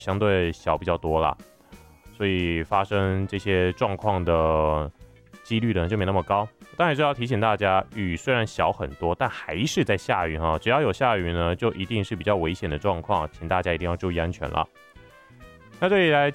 相对小比较多啦，所以发生这些状况的几率呢就没那么高。当然是要提醒大家，雨虽然小很多，但还是在下雨哈。只要有下雨呢，就一定是比较危险的状况，请大家一定要注意安全了。那这里来